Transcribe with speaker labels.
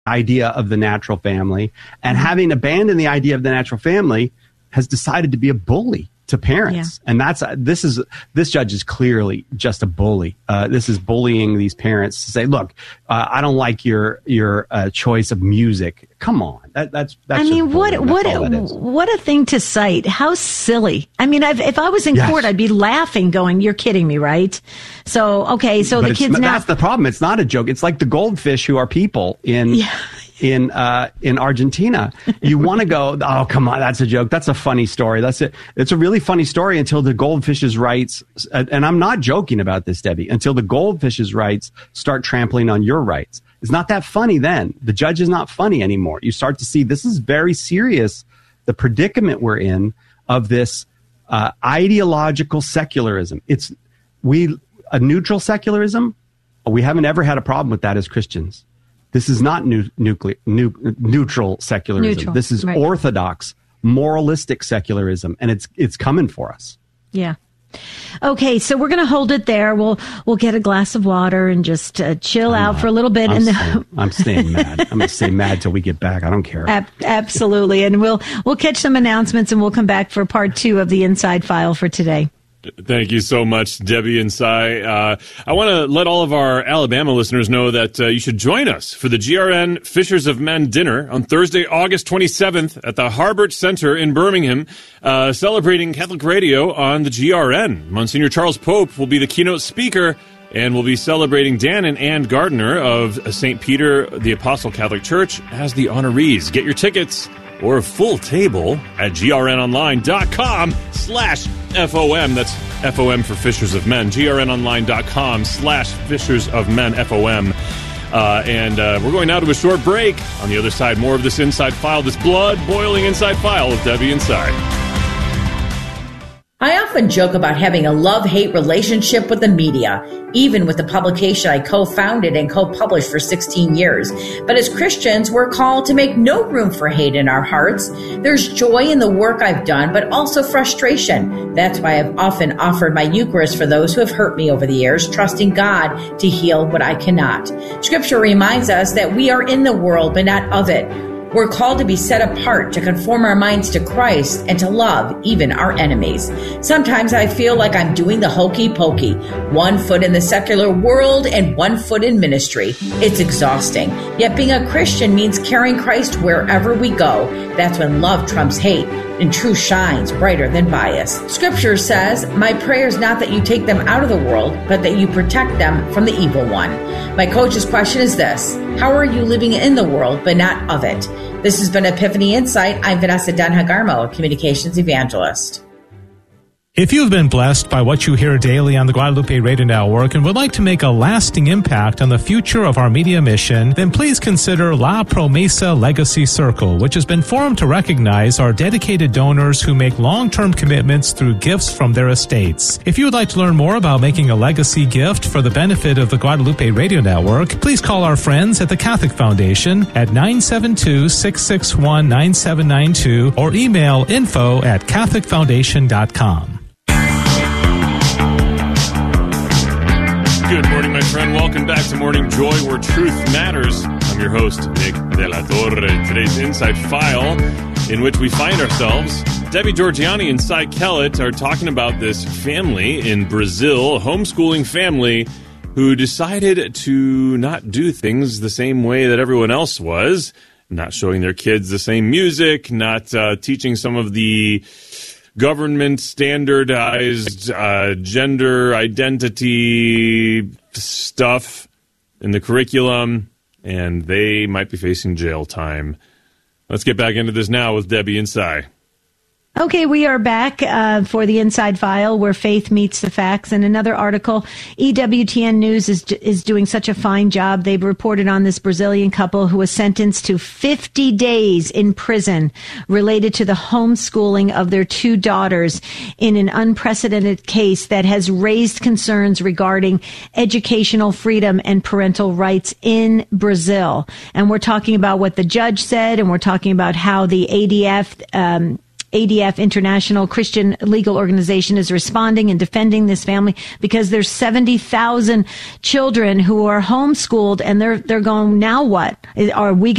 Speaker 1: idea of the natural family, and having abandoned the idea of the natural family, has decided to be a bully to parents. And this judge is clearly just a bully. This is bullying these parents to say, look, I don't like your choice of music. Come on. That's
Speaker 2: I mean, what a thing to cite. How silly. I mean, if I was in court, I'd be laughing going, you're kidding me, right? So, okay. So the kids now.
Speaker 1: That's the problem. It's not a joke. It's like the goldfish who are people in Argentina. You want to go, oh, come on, that's a joke. That's a funny story. That's it. It's a really funny story until the goldfish's rights, and I'm not joking about this, Debbie, until the goldfish's rights start trampling on your rights. It's not that funny then. The judge is not funny anymore. You start to see this is very serious, the predicament we're in of this ideological secularism. It's a neutral secularism. We haven't ever had a problem with that as Christians. This is not neutral secularism. This is orthodox, moralistic secularism, and it's coming for us.
Speaker 2: Yeah. Okay, so we're going to hold it there. We'll get a glass of water and just chill out for a little bit.
Speaker 1: I'm staying mad. I'm going to stay mad till we get back. I don't care.
Speaker 2: Absolutely, and we'll catch some announcements and we'll come back for part 2 of the Inside File for today.
Speaker 3: Thank you so much, Debbie and Cy. I want to let all of our Alabama listeners know that you should join us for the GRN Fishers of Men dinner on Thursday, August 27th at the Harbert Center in Birmingham, celebrating Catholic radio on the GRN. Monsignor Charles Pope will be the keynote speaker, and we'll be celebrating Dan and Ann Gardner of St. Peter the Apostle Catholic Church as the honorees. Get your tickets or a full table at grnonline.com/FOM. That's FOM for Fishers of Men. grnonline.com/Fishers of Men, FOM. And we're going now to a short break. On the other side, more of this Inside File, this blood-boiling Inside File with Debbie and Cy.
Speaker 4: I often joke about having a love-hate relationship with the media, even with the publication I co-founded and co-published for 16 years. But as Christians, we're called to make no room for hate in our hearts. There's joy in the work I've done, but also frustration. That's why I've often offered my Eucharist for those who have hurt me over the years, trusting God to heal what I cannot. Scripture reminds us that we are in the world, but not of it. We're called to be set apart, to conform our minds to Christ, and to love even our enemies. Sometimes I feel like I'm doing the hokey pokey. 1 foot in the secular world and 1 foot in ministry. It's exhausting. Yet being a Christian means carrying Christ wherever we go. That's when love trumps hate and truth shines brighter than bias. Scripture says, my prayer is not that you take them out of the world, but that you protect them from the evil one. My coach's question is this: how are you living in the world, but not of it? This has been Epiphany Insight. I'm Vanessa Dunhagarmo, a communications evangelist.
Speaker 5: If you've been blessed by what you hear daily on the Guadalupe Radio Network and would like to make a lasting impact on the future of our media mission, then please consider La Promesa Legacy Circle, which has been formed to recognize our dedicated donors who make long-term commitments through gifts from their estates. If you would like to learn more about making a legacy gift for the benefit of the Guadalupe Radio Network, please call our friends at the Catholic Foundation at 972-661-9792 or email info@catholicfoundation.com.
Speaker 3: Good morning, my friend. Welcome back to Morning Joy, where truth matters. I'm your host, Nick De La Torre. Today's Inside File, in which we find ourselves, Debbie Georgianni and Cy Kellett are talking about this family in Brazil, a homeschooling family, who decided to not do things the same way that everyone else was, not showing their kids the same music, not teaching some of the government standardized gender identity stuff in the curriculum, and they might be facing jail time. Let's get back into this now with Debbie and Cy.
Speaker 2: Okay, we are back for the Inside File, where faith meets the facts. And another article, EWTN News is doing such a fine job. They've reported on this Brazilian couple who was sentenced to 50 days in prison related to the homeschooling of their 2 daughters in an unprecedented case that has raised concerns regarding educational freedom and parental rights in Brazil. And we're talking about what the judge said, and we're talking about how the ADF ADF International Christian Legal Organization is responding and defending this family because there's 70,000 children who are homeschooled and they're going, now what? Are we